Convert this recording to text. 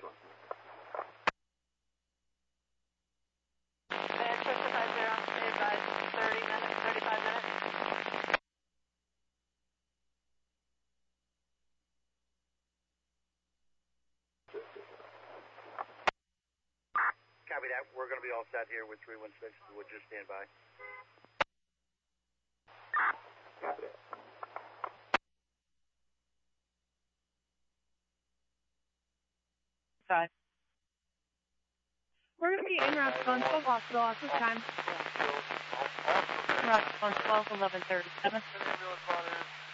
Advise 30 minutes, 35 minutes. Copy that. We're going to be all set here with 316. We'll just stand by. Copy that. Five. We're going to be in Rathbone Hospital at this time. Rathbone 12, 11:37.